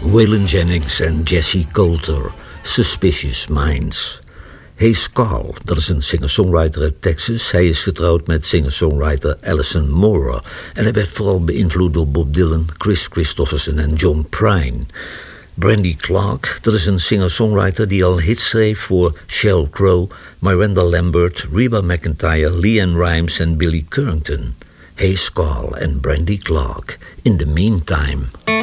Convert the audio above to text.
Waylon Jennings en Jesse Coulter, Suspicious Minds. Hayes Carll, dat is een singer-songwriter uit Texas. Hij is getrouwd met singer-songwriter Alison Mora. En hij werd vooral beïnvloed door Bob Dylan, Chris Christopherson en John Prine. Brandy Clark, dat is een singer-songwriter die al hits schreef voor Sheryl Crow, Miranda Lambert, Reba McEntire, LeAnn Rimes en Billy Currington. Hayes Carll en Brandy Clark. In the Meantime.